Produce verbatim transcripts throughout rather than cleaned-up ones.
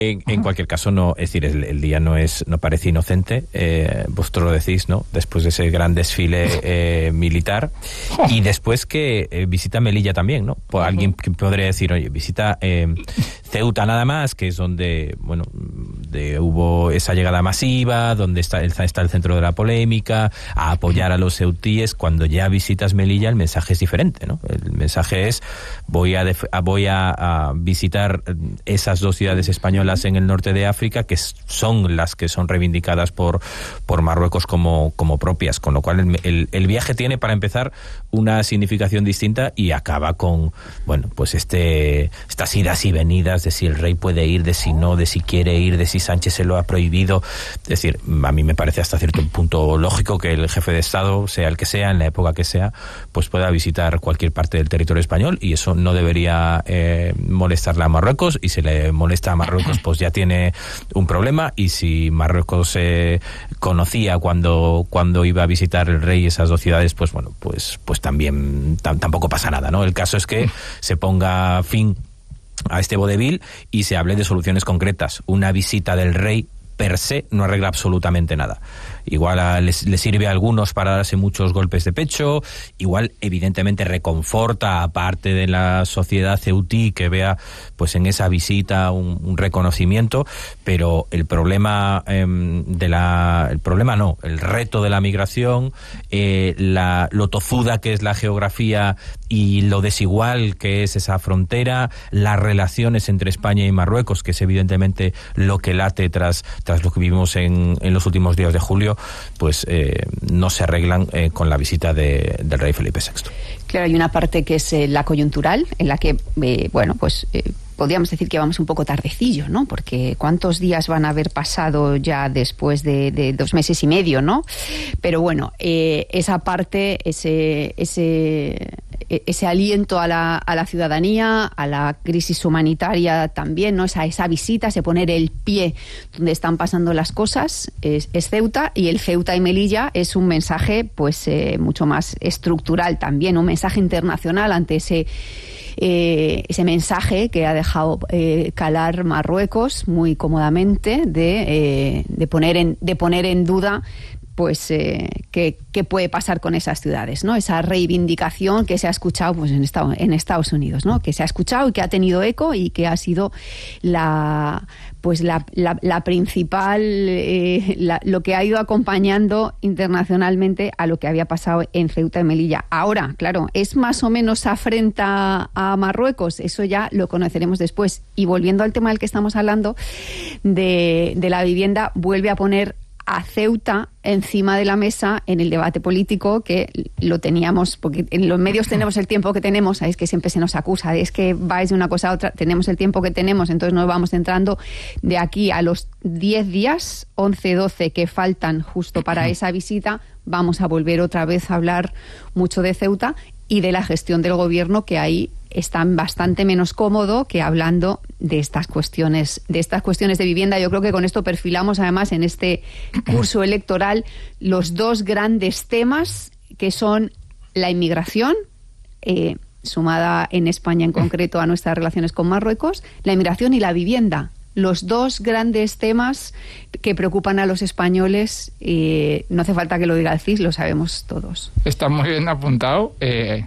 En, en cualquier caso, no, es decir, el, el día no es no parece inocente, eh, vosotros lo decís, ¿no? Después de ese gran desfile eh, militar, y después que eh, visita Melilla también, ¿no? Pues alguien que podría decir, oye, visita eh, Ceuta nada más, que es donde, bueno, de, hubo esa llegada masiva, donde está, está el centro de la polémica, a apoyar a los ceutíes. Cuando ya visitas Melilla, el mensaje es diferente, ¿no? El mensaje es, voy a, def- voy a, a visitar esas dos ciudades españolas en el norte de África, que son las que son reivindicadas por, por Marruecos como, como propias, con lo cual el, el, el viaje tiene, para empezar, una significación distinta, y acaba con, bueno, pues este estas idas y venidas de si el rey puede ir, de si no, de si quiere ir, de si Sánchez se lo ha prohibido. Es decir, a mí me parece hasta cierto punto lógico que el jefe de Estado, sea el que sea, en la época que sea, pues pueda visitar cualquier parte del territorio español, y eso no debería eh, molestarle a Marruecos, y si le molesta a Marruecos, pues ya tiene un problema. Y si Marruecos eh, conocía cuando cuando iba a visitar el rey esas dos ciudades, pues bueno, pues pues también tam, tampoco pasa nada, ¿no? El caso es que se ponga fin a este vodevil y se hable de soluciones concretas. Una visita del rey per se no arregla absolutamente nada. Igual a, les, les sirve a algunos para darse muchos golpes de pecho, igual evidentemente reconforta a parte de la sociedad ceutí que vea pues en esa visita un, un reconocimiento, pero el problema eh, de la el problema no, el reto de la migración, eh, la, lo tozuda que es la geografía y lo desigual que es esa frontera, las relaciones entre España y Marruecos, que es evidentemente lo que late tras, tras lo que vivimos en, en los últimos días de julio, pues eh, no se arreglan eh, con la visita de, del rey Felipe sexto. Claro, hay una parte que es eh, la coyuntural, en la que, eh, bueno, pues eh, podríamos decir que vamos un poco tardecillo, ¿no? Porque ¿cuántos días van a haber pasado ya después de, de dos meses y medio, ¿no? Pero bueno, eh, esa parte, ese ese ese aliento a la, a la ciudadanía, a la crisis humanitaria también, ¿no? Esa, esa visita, ese poner el pie donde están pasando las cosas, es, es Ceuta, y el Ceuta y Melilla es un mensaje pues eh, mucho más estructural también, un mensaje internacional ante ese Eh, ese mensaje que ha dejado eh, calar Marruecos muy cómodamente de, eh, de poner en de poner en duda pues eh, qué, qué puede pasar con esas ciudades, ¿no? Esa reivindicación que se ha escuchado pues en Estados, en Estados Unidos, ¿no? Que se ha escuchado y que ha tenido eco y que ha sido la pues la, la, la principal eh, la, lo que ha ido acompañando internacionalmente a lo que había pasado en Ceuta y Melilla. Ahora, claro, es más o menos afrenta a Marruecos, eso ya lo conoceremos después. Y volviendo al tema del que estamos hablando, de, de la vivienda, vuelve a poner a Ceuta encima de la mesa en el debate político, que lo teníamos, porque en los medios tenemos el tiempo que tenemos, sabéis que siempre se nos acusa de es que vais de una cosa a otra, tenemos el tiempo que tenemos, entonces nos vamos centrando de aquí a los diez días, once, doce que faltan justo para esa visita, vamos a volver otra vez a hablar mucho de Ceuta y de la gestión del gobierno, que ahí están bastante menos cómodo que hablando de estas cuestiones, de estas cuestiones de vivienda. Yo creo que con esto perfilamos además en este curso electoral los dos grandes temas, que son la inmigración, eh, sumada en España en concreto a nuestras relaciones con Marruecos, la inmigración y la vivienda. Los dos grandes temas que preocupan a los españoles, eh, no hace falta que lo diga el C I S, lo sabemos todos. Está muy bien apuntado, eh,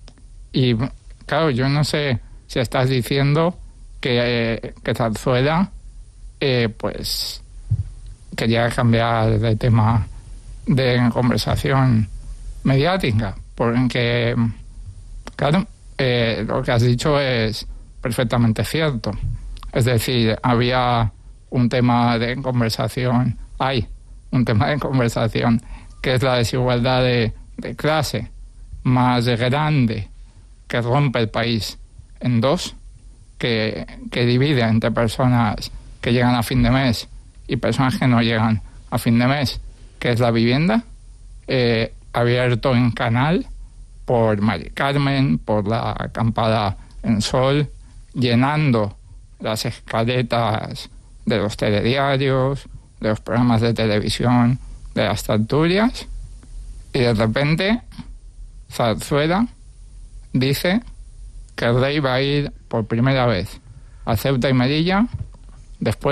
y claro, yo no sé si estás diciendo que, eh, que Zarzuela eh, pues quería cambiar de tema de conversación mediática, porque claro, eh, lo que has dicho es perfectamente cierto. Es decir, había un tema de conversación, hay un tema de conversación que es la desigualdad de, de clase más grande, que rompe el país en dos, que, que divide entre personas que llegan a fin de mes y personas que no llegan a fin de mes, que es la vivienda, eh, abierto en canal por Mari Carmen, por la acampada en Sol, llenando las escaletas de los telediarios, de los programas de televisión, de las tertulias, y de repente Zarzuela dice que el rey va a ir por primera vez a Ceuta y Melilla después